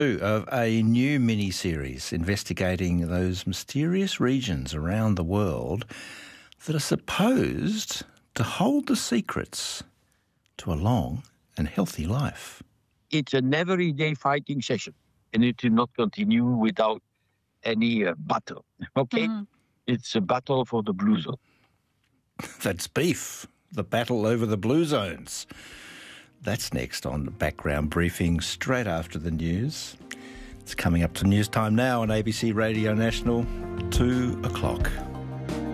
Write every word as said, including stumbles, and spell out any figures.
Of a new mini-series investigating those mysterious regions around the world that are supposed to hold the secrets to a long and healthy life. It's an everyday fighting session, and it will not continue without any uh, battle, okay? Mm-hmm. It's a battle for the blue zone. That's beef, the battle over the blue zones. That's next on Background Briefing, straight after the news. It's coming up to news time now on A B C Radio National, two o'clock.